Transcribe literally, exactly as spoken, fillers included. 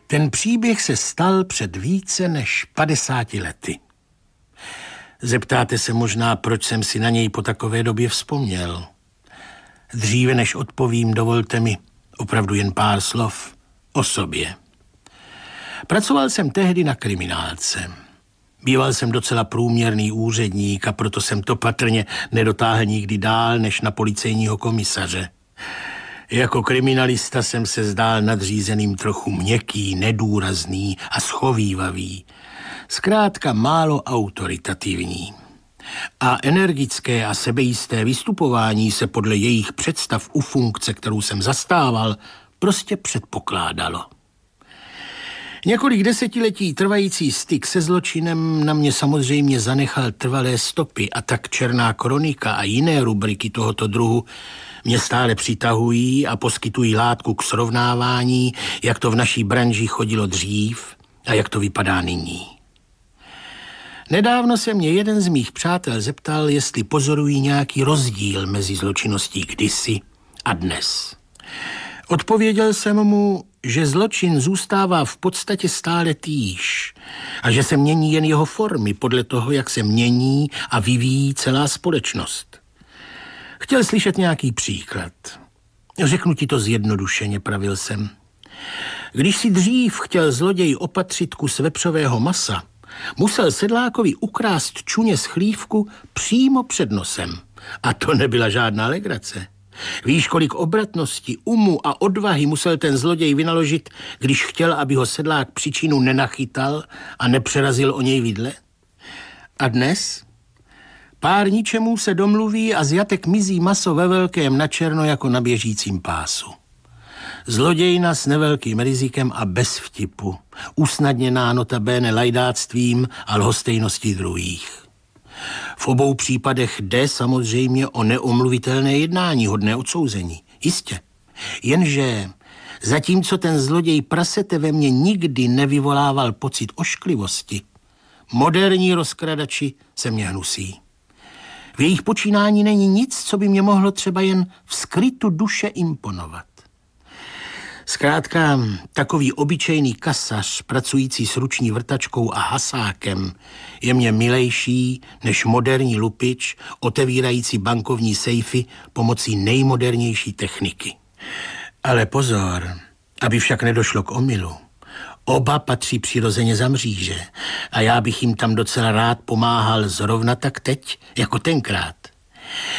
Ten příběh se stal před více než padesáti lety. Zeptáte se možná, proč jsem si na něj po takové době vzpomněl. Dříve než odpovím, dovolte mi opravdu jen pár slov o sobě. Pracoval jsem tehdy na kriminálce. Býval jsem docela průměrný úředník a proto jsem to patrně nedotáhl nikdy dál než na policejního komisaře. Jako kriminalista jsem se zdál nadřízeným trochu měkký, nedůrazný a schovívavý. Zkrátka málo autoritativní. A energické a sebejisté vystupování se podle jejich představ u funkce, kterou jsem zastával, prostě předpokládalo. Několik desetiletí trvající styk se zločinem na mě samozřejmě zanechal trvalé stopy a tak Černá kronika a jiné rubriky tohoto druhu mě stále přitahují a poskytují látku k srovnávání, jak to v naší branži chodilo dřív a jak to vypadá nyní. Nedávno se mě jeden z mých přátel zeptal, jestli pozorují nějaký rozdíl mezi zločinností kdysi a dnes. Odpověděl jsem mu, že zločin zůstává v podstatě stále týž a že se mění jen jeho formy podle toho, jak se mění a vyvíjí celá společnost. Chtěl slyšet nějaký příklad. Řeknu ti to zjednodušeně, pravil jsem. Když si dřív chtěl zloděj opatřit kus vepřového masa, musel sedlákovi ukrást čuně z chlívku přímo před nosem. A to nebyla žádná legrace. Víš, kolik obratnosti, umu a odvahy musel ten zloděj vynaložit, když chtěl, aby ho sedlák příčinu nenachytal a nepřerazil o něj vidle? A dnes? Pár ničemů se domluví a z jatek mizí maso ve velkém načerno jako na běžícím pásu. Zlodějna s nevelkým rizikem a bez vtipu, usnadněná notabene lajdáctvím a lhostejností druhých. V obou případech jde samozřejmě o neomluvitelné jednání, hodné odsouzení. Jistě. Jenže zatímco ten zloděj prasete ve mně nikdy nevyvolával pocit ošklivosti, moderní rozkradači se mě hnusí. V jejich počínání není nic, co by mě mohlo třeba jen v skrytu duše imponovat. Zkrátka, takový obyčejný kasař, pracující s ruční vrtačkou a hasákem, je mě milejší než moderní lupič, otevírající bankovní sejfy pomocí nejmodernější techniky. Ale pozor, aby však nedošlo k omylu. Oba patří přirozeně za mříže a já bych jim tam docela rád pomáhal zrovna tak teď, jako tenkrát.